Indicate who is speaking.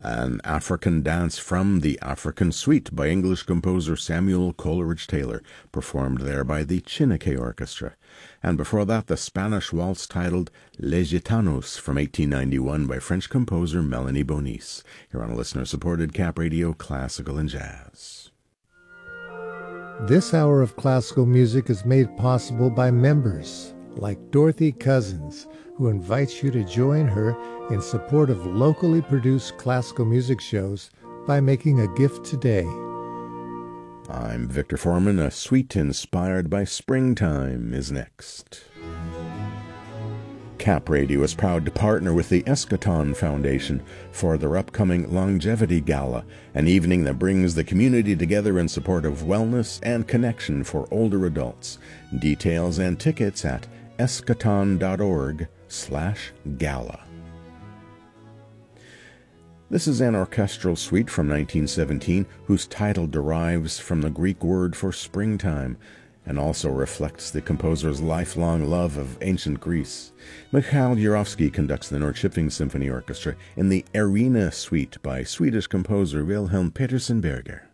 Speaker 1: An African Dance from the African Suite by English composer Samuel Coleridge Taylor, performed there by the Chiniquy Orchestra. And before that, the Spanish waltz titled Les Gitanos from 1891 by French composer Melanie Bonis, here on listener-supported Cap Radio Classical and Jazz.
Speaker 2: This hour of classical music is made possible by members like Dorothy Cousins, who invites you to join her in support of locally produced classical music shows by making a gift today.
Speaker 1: I'm Victor Foreman. A suite inspired by springtime is next. Cap Radio is proud to partner with the Eschaton Foundation for their upcoming Longevity Gala, an evening that brings the community together in support of wellness and connection for older adults. Details and tickets at eschaton.org/gala. This is an orchestral suite from 1917 whose title derives from the Greek word for springtime and also reflects the composer's lifelong love of ancient Greece. Mikhail Jurovsky conducts the Norrköping Symphony Orchestra in the Arena Suite by Swedish composer Wilhelm Petersen Berger.